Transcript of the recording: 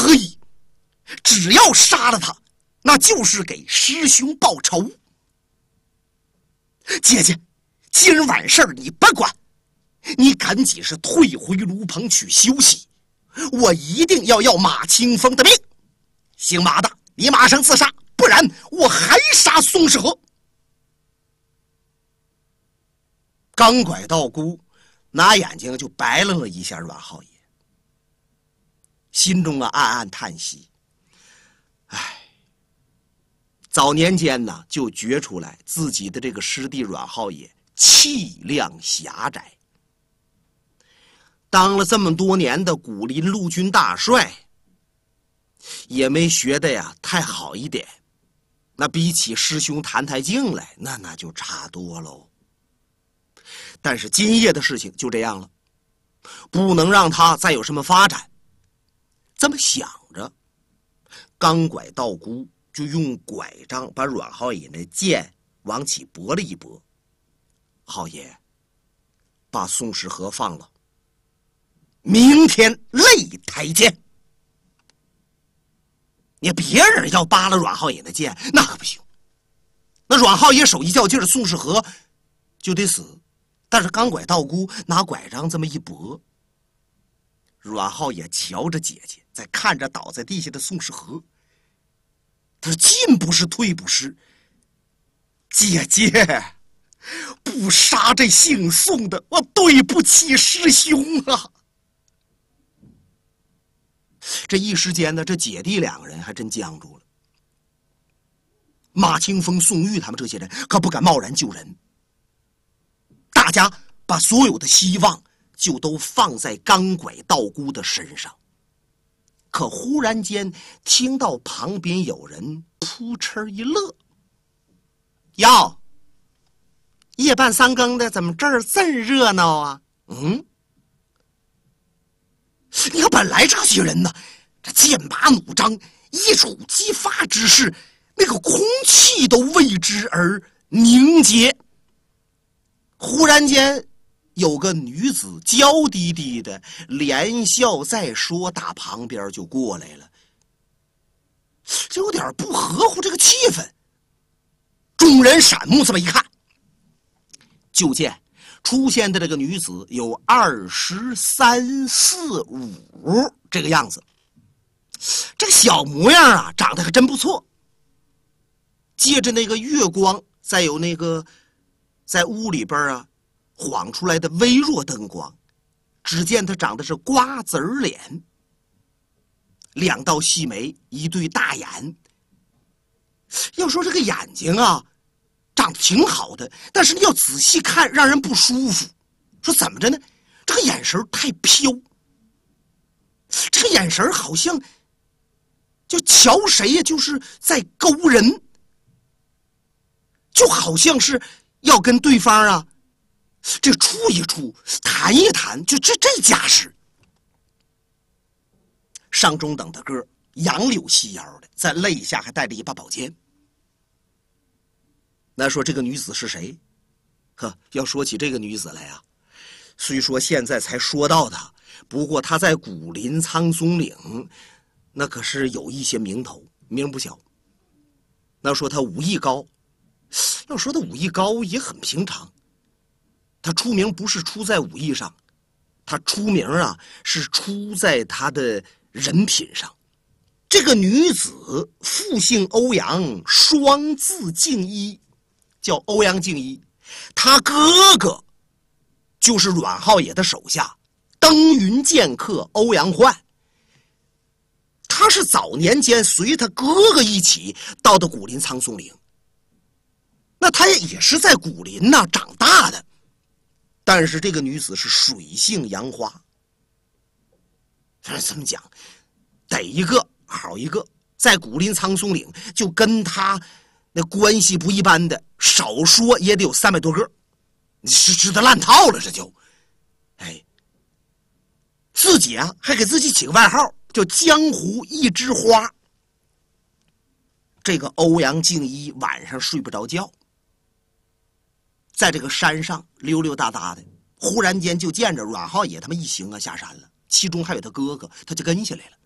嘿，只要杀了他，那就是给师兄报仇。姐姐，今儿晚事你不管，你赶紧是退回炉棚去休息，我一定要马清风的命。姓马的，你马上自杀，不然我还杀宋世和。刚拐道姑拿眼睛就白愣了一下阮浩爷，心中暗暗叹息。唉，早年间呢就觉出来自己的这个师弟阮浩爷气量狭窄，当了这么多年的古林陆军大帅，也没学的呀太好一点，那比起师兄谭台镜来，那就差多喽。但是今夜的事情就这样了，不能让他再有什么发展。这么想着，刚拐道姑就用拐杖把阮浩爷那剑往起拨了一拨。浩爷，把宋世和放了，明天擂台见。你别人要扒了阮浩爷的剑，那可不行。那阮浩爷手一较劲儿，宋世和就得死。但是刚拐道姑拿拐杖这么一拨，阮浩爷瞧着姐姐，再看着倒在地下的宋世和，他说进不是退不是，姐姐不杀这姓宋的，我对不起师兄啊。这一时间呢，这姐弟两个人还真僵住了。马清风、宋玉他们这些人可不敢贸然救人，大家把所有的希望就都放在刚拐道姑的身上。可忽然间听到旁边有人扑哧一乐：“哟，夜半三更的，怎么这儿这么热闹啊？”你看本来这些人呢，这剑拔弩张，一触即发之势，那个空气都为之而凝结。忽然间有个女子娇滴滴的连笑再说，打旁边就过来了，这有点不合乎这个气氛。众人闪目这么一看，就见出现的这个女子有23、4、5这个样子，这个小模样啊，长得可真不错。借着那个月光，再有那个在屋里边啊晃出来的微弱灯光，只见她长得是瓜子脸，2道细眉，一对大眼。要说这个眼睛啊长得挺好的，但是你要仔细看让人不舒服。说怎么着呢？这个眼神太飘，这个眼神好像就瞧谁呀就是在勾人，就好像是要跟对方啊这处一处谈一谈，就这架势。上中等的个，杨柳细腰的，在肋下还带着一把宝剑。那说这个女子是谁？要说起这个女子来啊，虽说现在才说到她，不过她在古林苍松岭那可是有一些名头，名不小。那说她武艺高，要说她武艺高也很平常。她出名不是出在武艺上，她出名啊是出在她的人品上。这个女子复姓欧阳，双字敬一，叫欧阳敬一。她哥哥就是阮浩爷的手下登云剑客欧阳焕。他是早年间随他哥哥一起到的古林苍松岭，那他也是在古林长大的。但是这个女子是水性杨花，反正怎么讲，逮一个好一个，在古林苍松岭就跟他那关系不一般的，少说也得有300多个，你是知道烂套了，这就，自己啊还给自己起个外号，叫江湖一枝花。这个欧阳敬一晚上睡不着觉，在这个山上溜溜达达的，忽然间就见着阮浩爷他们一行啊下山了，其中还有他哥哥，他就跟下来了。